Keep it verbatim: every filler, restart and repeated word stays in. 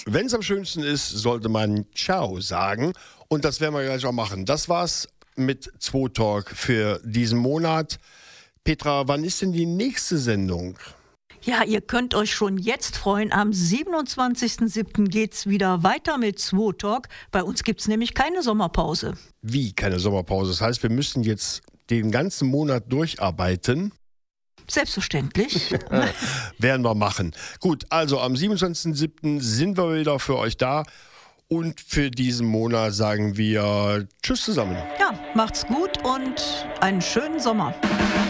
Wenn es am schönsten ist, sollte man Ciao sagen. Und das werden wir gleich auch machen. Das war's mit zwei Talk für diesen Monat. Petra, wann ist denn die nächste Sendung? Ja, ihr könnt euch schon jetzt freuen. Am siebenundzwanzigsten siebten geht's wieder weiter mit zwei Talk. Bei uns gibt's nämlich keine Sommerpause. Wie keine Sommerpause? Das heißt, wir müssen jetzt den ganzen Monat durcharbeiten. Selbstverständlich. Werden wir machen. Gut, also am siebenundzwanzigsten siebten sind wir wieder für euch da. Und für diesen Monat sagen wir Tschüss zusammen. Ja, macht's gut und einen schönen Sommer.